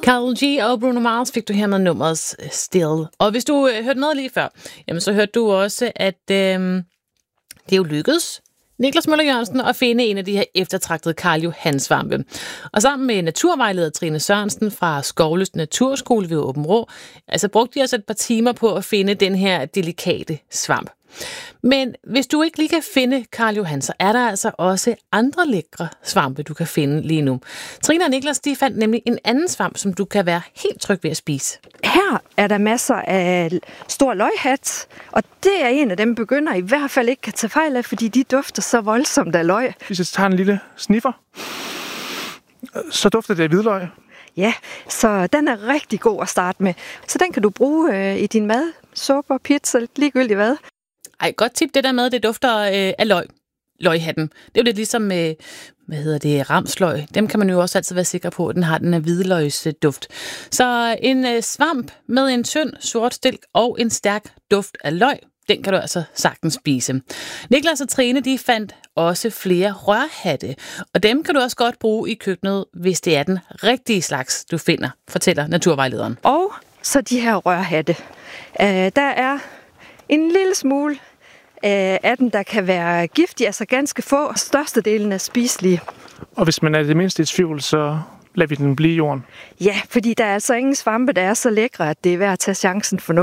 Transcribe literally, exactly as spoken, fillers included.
Karol G og Bruno Mars fik du her med nummeret Still. Og hvis du øh, hørte med lige før, jamen så hørte du også, at øh, det er jo lykkedes Niklas Møller Jørgensen at finde en af de her eftertragtede Karl Johan-svampe. Og sammen med naturvejleder Trine Sørensen fra Skovlyst Naturskole ved Aabenraa, altså brugte de også et par timer på at finde den her delikate svamp. Men hvis du ikke lige kan finde Karl Johan, så er der altså også andre lækre svampe, du kan finde lige nu. Trine og Niklas, de fandt nemlig en anden svamp, som du kan være helt tryg ved at spise. Her er der masser af stor løghat, og det er en af dem, begynder i hvert fald ikke kan tage fejl af, fordi de dufter så voldsomt af løg. Hvis jeg tager en lille sniffer, så dufter det af hvidløg. Ja, så den er rigtig god at starte med. Så den kan du bruge øh, i din mad, suppe, pizza, ligegyldigt hvad. Ej, godt tip det der med, det dufter øh, af løg. Løghatten. Det er jo lidt ligesom med, hvad hedder det, ramsløg. Dem kan man jo også altid være sikker på, at den har den her hvidløgsduft. Så en øh, svamp med en tynd sort stilk og en stærk duft af løg, den kan du altså sagtens spise. Niklas og Trine, de fandt også flere rørhatte, og dem kan du også godt bruge i køkkenet, hvis det er den rigtige slags, du finder, fortæller naturvejlederen. Og så de her rørhatte. Øh, der er en lille smule af dem, der kan være giftige, altså ganske få, og størstedelen er spiselige. Og hvis man er det mindste i tvivl, så lader vi den blive i jorden. Ja, fordi der er altså ingen svampe, der er så lækre, at det er værd at tage chancen for noget.